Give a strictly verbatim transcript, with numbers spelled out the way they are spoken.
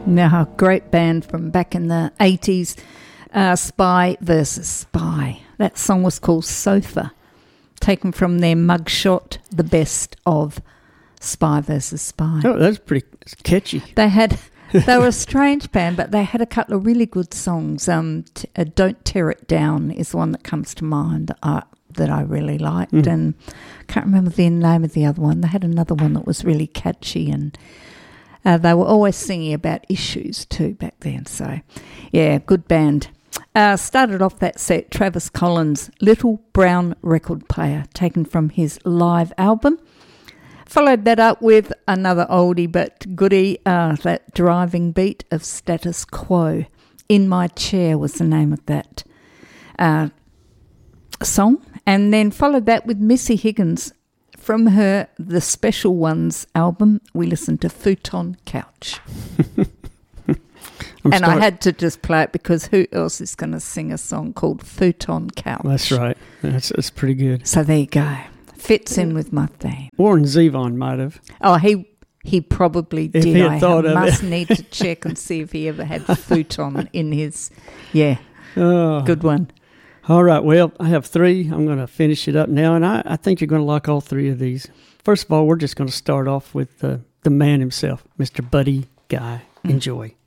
Now, a great band from back in the eighties, uh, Spy versus Spy. That song was called Sofa, taken from their mugshot, The Best of Spy versus Spy. Oh, that's pretty catchy. They had, they were a strange band, but they had a couple of really good songs. Um, t- uh, Don't Tear It Down is one that comes to mind that I, that I really liked, mm. and I can't remember the name of the other one. They had another one that was really catchy, and Uh, they were always singing about issues too back then. So, yeah, good band. Uh, started off that set, Travis Collins' Little Brown Record Player, taken from his live album. Followed that up with another oldie but goodie, uh, that Driving Beat of Status Quo. In My Chair was the name of that uh, song. And then followed that with Missy Higgins. From her The Special Ones album, we listened to Futon Couch. and start- I had to just play it because who else is going to sing a song called Futon Couch? That's right. That's, that's pretty good. So there you go. Fits in with my theme. Warren Zevon might have. Oh, he he probably if did. He had I thought have, of must it. need to check and see if he ever had futon in his, yeah, oh. good one. All right, well, I have three. I'm going to finish it up now, and I, I think you're going to like all three of these. First of all, we're just going to start off with uh, the man himself, Mister Buddy Guy. Enjoy.